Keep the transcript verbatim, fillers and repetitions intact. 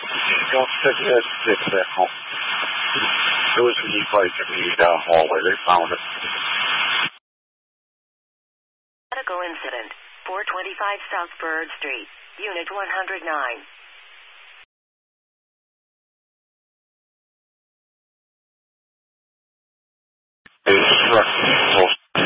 Don't sit there, sit there home. It was when you played in the uh, hallway. They found it. Medical incident. four twenty-five South Bird Street. Unit one hundred nine. It's